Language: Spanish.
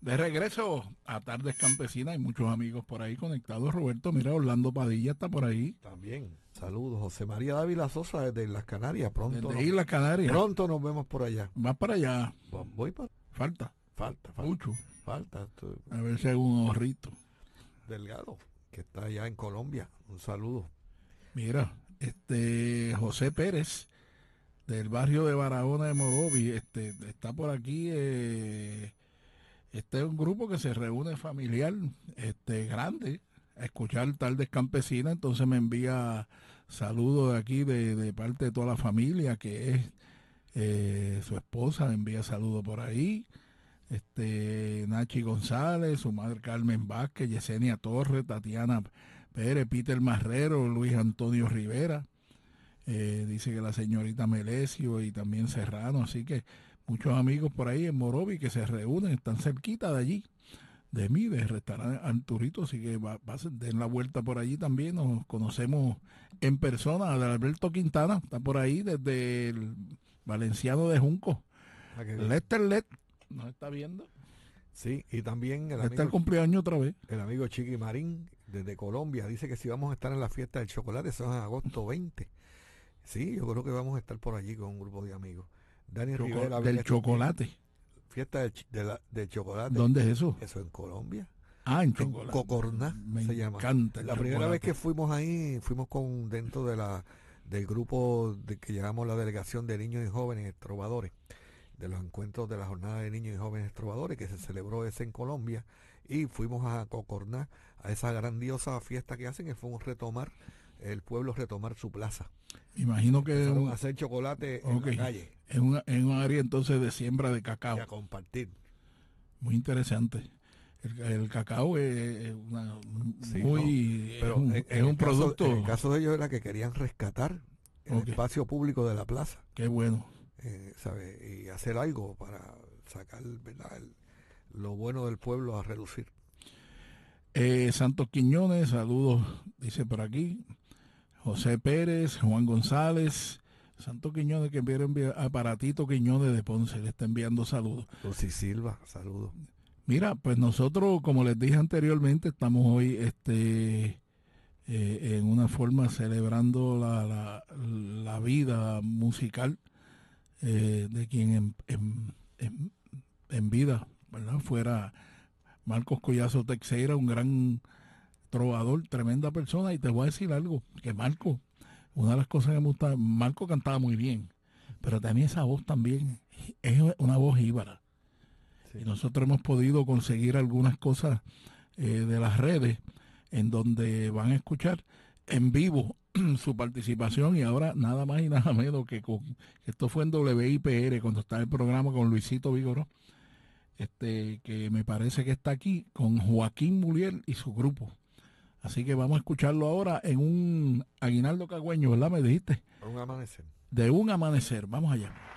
De regreso a Tardes Campesinas, hay muchos amigos por ahí conectados. Roberto, mira, Orlando Padilla está por ahí, También, saludos. José María Dávila Sosa desde las Canarias. desde Islas Canarias. Pronto nos vemos por allá. Va para allá. Voy para... Falta, Falta. mucho. Falta. A ver si hay un ahorrito. Delgado, que está allá en Colombia. Un saludo. Mira, José Pérez, del barrio de Barahona de Morovi, está por aquí. Este es un grupo que se reúne familiar, grande, a escuchar Tardes Campesinas. Entonces me envía saludos de aquí de parte de toda la familia, que es su esposa, me envía saludos por ahí. Nachi González, su madre Carmen Vázquez, Yesenia Torres, Tatiana Pérez, Peter Marrero, Luis Antonio Rivera. Dice que la señorita Melesio y también Serrano, así que muchos amigos por ahí en Morovi que se reúnen, están cerquita de allí, de mí, del restaurante Arturito, así que den la vuelta por allí también, nos conocemos en persona. Alberto Quintana está por ahí desde el Valenciano de Junco. Lester Let nos está viendo. Sí, y también Está el cumpleaños otra vez. el amigo Chiqui Marín desde Colombia dice que si vamos a estar en la fiesta del chocolate, eso es en agosto 20. Sí, yo creo que vamos a estar por allí con un grupo de amigos. Dani Rivera Del chocolate. fiesta del chocolate. ¿Dónde es eso? Eso en Colombia. Ah, en En chocolate. Cocorná Me se llama. encanta el La primera chocolate. vez que fuimos ahí, fuimos con dentro del grupo que llamamos la delegación de niños y jóvenes trovadores, de los encuentros de la jornada de niños y jóvenes trovadores que se celebró ese en Colombia, y fuimos a Cocorná a esa grandiosa fiesta que hacen, que fue el pueblo retomar su plaza. Imagino que Empezaron a hacer chocolate en la calle en un área entonces de siembra de y cacao. a compartir. Muy interesante. El cacao es Sí, muy, pero es un producto. En el caso de ellos era que querían rescatar el espacio público de la plaza, Qué bueno. ¿sabe? Y hacer algo para sacar, ¿verdad?, lo bueno del pueblo a reducir. Santos Quiñones, saludos, dice por aquí. José Pérez, Juan González, Santos Quiñones, que envía Aparatito Quiñones de Ponce, le está enviando saludos. Lucy Silva, saludos. Mira, pues nosotros, como les dije anteriormente, estamos hoy en una forma celebrando la vida musical de quien en vida, ¿verdad?, fuera Marcos Collazo Teixeira, un gran trovador, tremenda persona. Y te voy a decir algo, que Marco, una de las cosas que me gusta, Marco cantaba muy bien, pero tenía esa voz también, es una voz jíbara. Sí. Y nosotros hemos podido conseguir algunas cosas de las redes en donde van a escuchar en vivo su participación, y ahora nada más y nada menos que esto fue en WIPR cuando está el programa con Luisito Vigoró, que me parece que está aquí con Joaquín Mulier y su grupo. Así que vamos a escucharlo ahora en un aguinaldo cagüeño, ¿verdad? Me dijiste. Un amanecer. De un amanecer. Vamos allá.